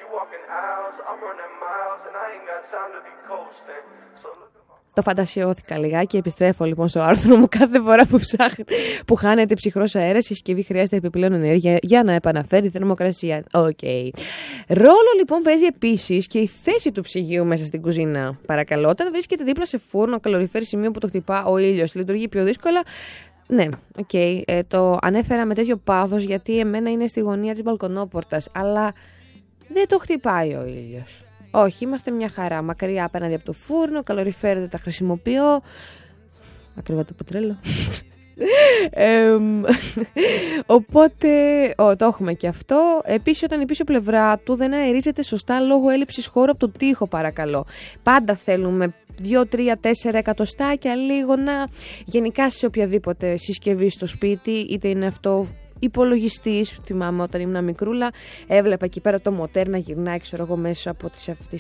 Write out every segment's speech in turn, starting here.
Το φαντασιώθηκα λιγάκι. Επιστρέφω λοιπόν στο άρθρο μου. Κάθε φορά που χάνεται ψυχρός αέρας, η συσκευή χρειάζεται επιπλέον ενέργεια για να επαναφέρει θερμοκρασία. Okay. Ρόλο λοιπόν παίζει επίσης και η θέση του ψυγείου μέσα στην κουζίνα. Παρακαλώ, όταν βρίσκεται δίπλα σε φούρνο, καλοριφέρ, σημείο που το χτυπά ο ήλιος, λειτουργεί πιο δύσκολα. Ναι, το ανέφερα με τέτοιο πάθος γιατί εμένα είναι στη γωνία της μπαλκονόπορτας, αλλά δεν το χτυπάει ο ήλιος. Όχι, είμαστε μια χαρά. Μακριά απέναντι από το φούρνο, καλοριφέρ δεν τα χρησιμοποιώ. Ακριβά το πετρέλαιο. Οπότε το έχουμε και αυτό. Επίσης, όταν η πίσω πλευρά του δεν αερίζεται σωστά λόγω έλλειψης χώρου από το τοίχο, παρακαλώ. Πάντα θέλουμε 2, 3, 4 εκατοστάκια λίγο να. Γενικά σε οποιαδήποτε συσκευή στο σπίτι, είτε είναι αυτό υπολογιστής. Θυμάμαι όταν ήμουν μικρούλα, έβλεπα εκεί πέρα το μοτέρ να γυρνάει, ξέρω εγώ, μέσα από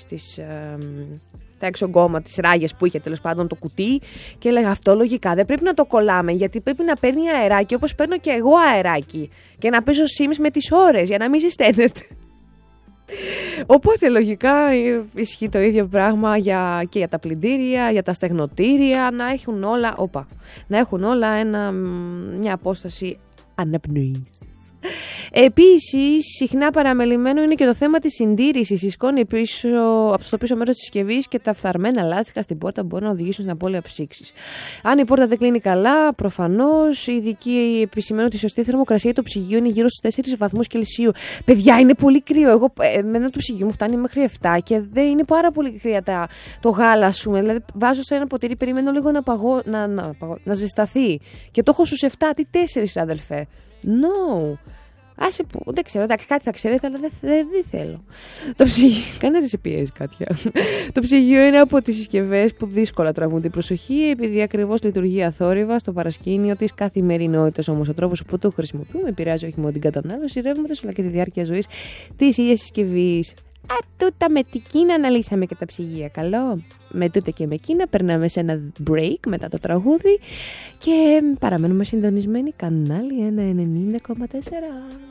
τα έξω γκόμα, τις ράγες που είχε τέλος πάντων το κουτί, και έλεγα αυτό λογικά δεν πρέπει να το κολλάμε, γιατί πρέπει να παίρνει αεράκι όπως παίρνω και εγώ αεράκι και να παίζω Sims με τις ώρες για να μην ζεσταίνεται. Οπότε λογικά ισχύει το ίδιο πράγμα και για τα πλυντήρια, για τα στεγνοτήρια, να έχουν όλα μια απόσταση αναπνοής. Επίσης, συχνά παραμελημένο είναι και το θέμα της συντήρησης. Η σκόνη στο πίσω μέρος της συσκευής και τα φθαρμένα λάστιχα στην πόρτα μπορούν να οδηγήσουν στην απώλεια ψήξης. Αν η πόρτα δεν κλείνει καλά, προφανώς οι ειδικοί επισημαίνουν ότι η σωστή θερμοκρασία του ψυγείου είναι γύρω στους 4 βαθμούς Κελσίου. Παιδιά, είναι πολύ κρύο. Εμένα το ψυγείο μου φτάνει μέχρι 7 και δεν είναι πάρα πολύ κρύα το γάλα, ας πούμε. Δηλαδή, βάζω σε ένα ποτήρι, περιμένω λίγο να ζεσταθεί. Και το έχω στους 7. Τι 4, αδελφέ. No. Άσε που, δεν ξέρω, εντάξει, κάτι θα ξέρετε, αλλά δεν θέλω. Το ψυγείο, κανένας δεν σε πιέζει κάτι. Το ψυγείο είναι από τις συσκευές που δύσκολα τραβούν την προσοχή, επειδή ακριβώς λειτουργεί αθόρυβα στο παρασκήνιο της καθημερινότητας. Όμως ο τρόπος που το χρησιμοποιούμε επηρεάζει όχι μόνο την κατανάλωση ρεύματος, αλλά και τη διάρκεια ζωής της ίδιας συσκευής. Τούτα με την Κίνα αναλύσαμε και τα ψυγεία. Καλό. Με τούτα και με Κίνα περνάμε σε ένα break μετά το τραγούδι και παραμένουμε συντονισμένοι. Κανάλι 190,4.